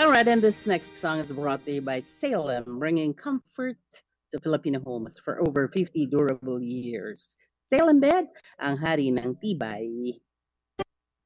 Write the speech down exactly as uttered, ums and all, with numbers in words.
All right, and this next song is brought to you by Salem, bringing comfort to Filipino homes for over fifty durable years. Salem Bed, ang hari ng tibay.